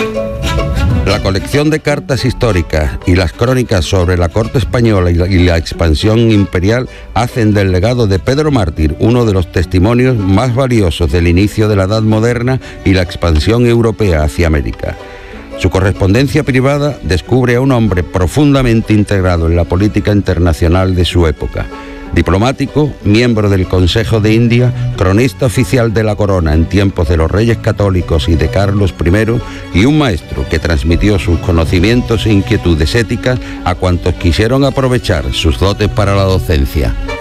La colección de cartas históricas y las crónicas sobre la corte española y la expansión imperial hacen del legado de Pedro Mártir uno de los testimonios más valiosos del inicio de la Edad Moderna y la expansión europea hacia América. Su correspondencia privada descubre a un hombre profundamente integrado en la política internacional de su época. Diplomático, miembro del Consejo de India, cronista oficial de la corona en tiempos de los Reyes Católicos y de Carlos I, y un maestro que transmitió sus conocimientos e inquietudes éticas a cuantos quisieron aprovechar sus dotes para la docencia.